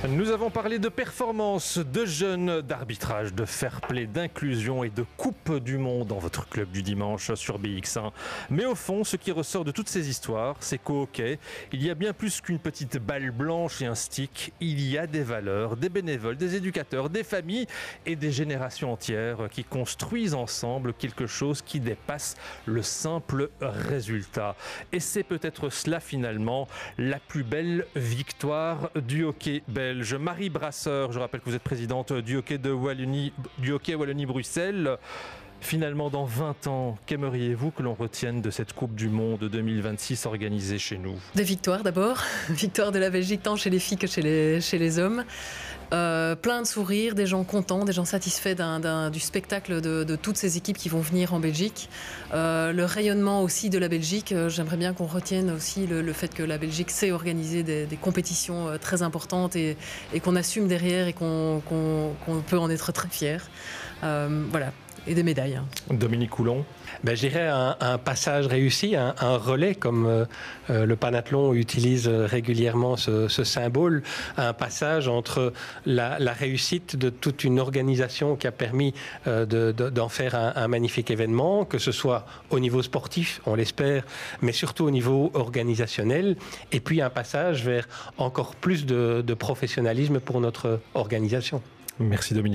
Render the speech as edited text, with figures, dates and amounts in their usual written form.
Nous avons parlé de performance, de jeunes, d'arbitrage, de fair play, d'inclusion et de Coupe du Monde dans votre club du dimanche sur BX1. Mais au fond, ce qui ressort de toutes ces histoires, c'est qu'au hockey, il y a bien plus qu'une petite balle blanche et un stick. Il y a des valeurs, des bénévoles, des éducateurs, des familles et des générations entières qui construisent ensemble quelque chose qui dépasse le simple résultat. Et c'est peut-être cela finalement la plus belle victoire du hockey belge. Marie Brasseur, je rappelle que vous êtes présidente du hockey Wallonie-Bruxelles. Finalement, dans 20 ans, qu'aimeriez-vous que l'on retienne de cette Coupe du Monde 2026 organisée chez nous? Des victoires d'abord, victoire de la Belgique tant chez les filles que chez les hommes. Plein de sourires, des gens contents, des gens satisfaits du spectacle de toutes ces équipes qui vont venir en Belgique. Le rayonnement aussi de la Belgique, j'aimerais bien qu'on retienne aussi le fait que la Belgique sait organiser des compétitions très importantes et qu'on assume derrière et qu'on peut en être très fier. Voilà. Et des médailles. Dominique Coulon. Je dirais un passage réussi, un relais comme le panathlon utilise régulièrement ce symbole, un passage entre la réussite de toute une organisation qui a permis d'en faire un magnifique événement, que ce soit au niveau sportif, on l'espère, mais surtout au niveau organisationnel, et puis un passage vers encore plus de professionnalisme pour notre organisation. Merci Dominique.